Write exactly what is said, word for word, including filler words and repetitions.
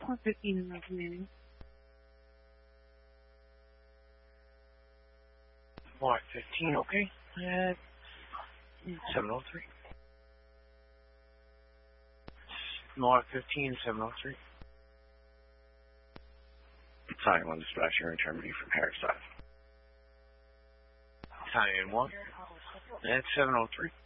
one fifteen in remaining. one fifteen, okay. At seven oh three. North fifteen, seven oh three. Italian one dispatch here in Germany from Harris Drive. Italian one at seven oh three.